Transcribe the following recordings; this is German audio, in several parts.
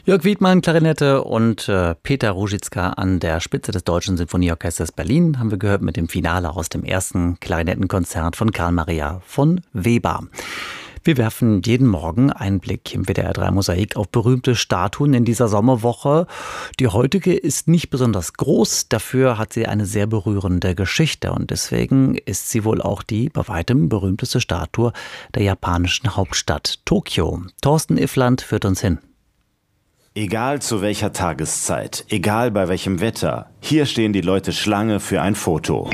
Jörg Wiedmann, Klarinette und Peter Ruzicka an der Spitze des Deutschen Sinfonieorchesters Berlin haben wir gehört mit dem Finale aus dem ersten Klarinettenkonzert von Carl Maria von Weber. Wir werfen jeden Morgen einen Blick im WDR 3 Mosaik auf berühmte Statuen in dieser Sommerwoche. Die heutige ist nicht besonders groß, dafür hat sie eine sehr berührende Geschichte und deswegen ist sie wohl auch die bei weitem berühmteste Statue der japanischen Hauptstadt Tokio. Thorsten Iffland führt uns hin. Egal zu welcher Tageszeit, egal bei welchem Wetter, hier stehen die Leute Schlange für ein Foto.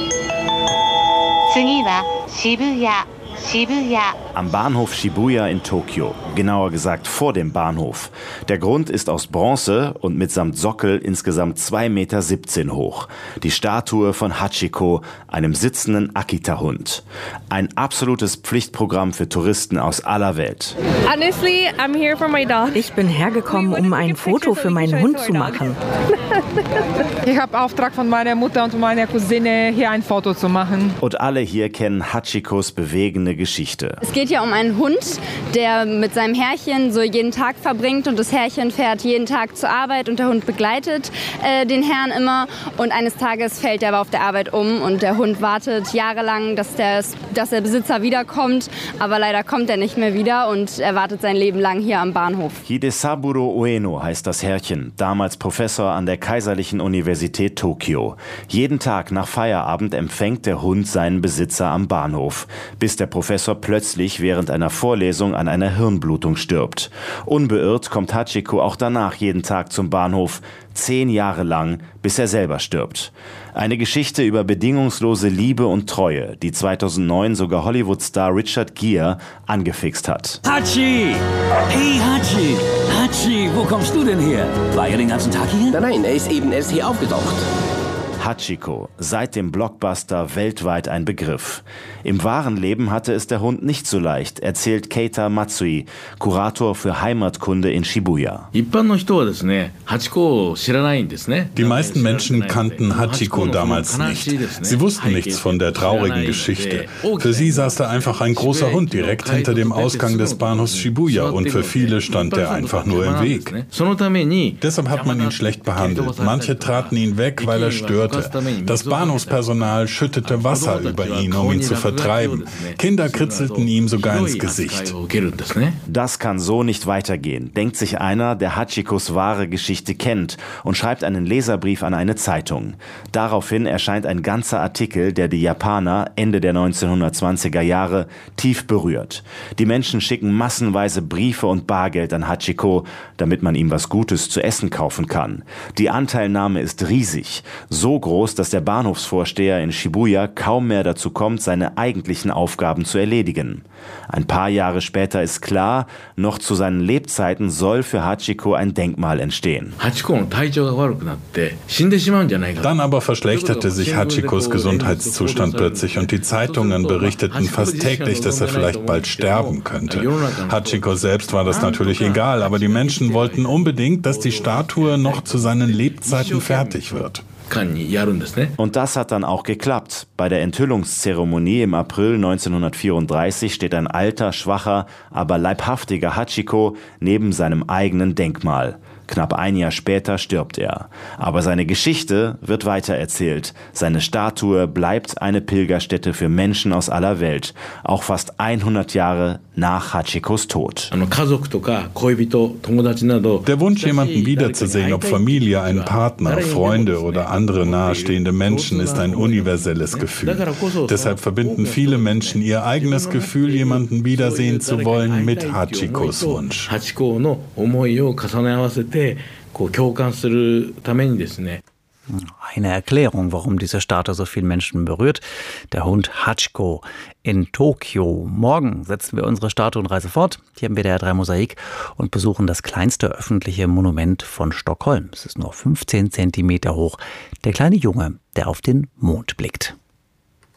Am Bahnhof Shibuya in Tokio, genauer gesagt vor dem Bahnhof. Der Grund ist aus Bronze und mitsamt Sockel insgesamt 2,17 Meter hoch. Die Statue von Hachiko, einem sitzenden Akita-Hund. Ein absolutes Pflichtprogramm für Touristen aus aller Welt. Honestly, I'm here for my dog. Ich bin hergekommen, um ein Foto für meinen Hund zu machen. Ich habe Auftrag von meiner Mutter und meiner Cousine, hier ein Foto zu machen. Und alle hier kennen Hachikos bewegende Geschichte. Es geht ja um einen Hund, der mit seinem Herrchen so jeden Tag verbringt und das Herrchen fährt jeden Tag zur Arbeit und der Hund begleitet den Herrn immer und eines Tages fällt er aber auf der Arbeit um und der Hund wartet jahrelang, dass der Besitzer wiederkommt, aber leider kommt er nicht mehr wieder und er wartet sein Leben lang hier am Bahnhof. Hidesaburo Ueno heißt das Herrchen, damals Professor an der Kaiserlichen Universität Tokio. Jeden Tag nach Feierabend empfängt der Hund seinen Besitzer am Bahnhof, bis der Professor plötzlich während einer Vorlesung an einer Hirnblutung stirbt. Unbeirrt kommt Hachiko auch danach jeden Tag zum Bahnhof, 10 Jahre lang, bis er selber stirbt. Eine Geschichte über bedingungslose Liebe und Treue, die 2009 sogar Hollywood-Star Richard Gere angefixt hat. Hachi! Hey Hachi! Hachi, wo kommst du denn her? War er den ganzen Tag hier? Nein, er ist eben erst hier aufgetaucht. Hachiko, seit dem Blockbuster weltweit ein Begriff. Im wahren Leben hatte es der Hund nicht so leicht, erzählt Keita Matsui, Kurator für Heimatkunde in Shibuya. Die meisten Menschen kannten Hachiko damals nicht. Sie wussten nichts von der traurigen Geschichte. Für sie saß da einfach ein großer Hund direkt hinter dem Ausgang des Bahnhofs Shibuya und für viele stand er einfach nur im Weg. Deshalb hat man ihn schlecht behandelt. Manche traten ihn weg, weil er störte. Das Bahnhofspersonal schüttete Wasser über ihn, um ihn zu vertreiben. Kinder kritzelten ihm sogar ins Gesicht. Das kann so nicht weitergehen, denkt sich einer, der Hachikos wahre Geschichte kennt und schreibt einen Leserbrief an eine Zeitung. Daraufhin erscheint ein ganzer Artikel, der die Japaner Ende der 1920er Jahre tief berührt. Die Menschen schicken massenweise Briefe und Bargeld an Hachiko, damit man ihm was Gutes zu essen kaufen kann. Die Anteilnahme ist riesig, so groß, dass der Bahnhofsvorsteher in Shibuya kaum mehr dazu kommt, seine eigentlichen Aufgaben zu erledigen. Ein paar Jahre später ist klar, noch zu seinen Lebzeiten soll für Hachiko ein Denkmal entstehen. Dann aber verschlechterte sich Hachikos Gesundheitszustand plötzlich und die Zeitungen berichteten fast täglich, dass er vielleicht bald sterben könnte. Hachiko selbst war das natürlich egal, aber die Menschen wollten unbedingt, dass die Statue noch zu seinen Lebzeiten fertig wird. Und das hat dann auch geklappt. Bei der Enthüllungszeremonie im April 1934 steht ein alter, schwacher, aber leibhaftiger Hachiko neben seinem eigenen Denkmal. Knapp ein Jahr später stirbt er. Aber seine Geschichte wird weitererzählt. Seine Statue bleibt eine Pilgerstätte für Menschen aus aller Welt. Auch fast 100 Jahre nach Hachikos Tod. Der Wunsch, jemanden wiederzusehen, ob Familie, einen Partner, Freunde oder andere nahestehende Menschen, ist ein universelles Gefühl. Deshalb verbinden viele Menschen ihr eigenes Gefühl, jemanden wiedersehen zu wollen, mit Hachikos Wunsch. Eine Erklärung, warum diese Statue so viele Menschen berührt. Der Hund Hachiko in Tokio. Morgen setzen wir unsere Statuenreise fort, hier im WDR 3 Mosaik, und besuchen das kleinste öffentliche Monument von Stockholm. Es ist nur 15 Zentimeter hoch. Der kleine Junge, der auf den Mond blickt.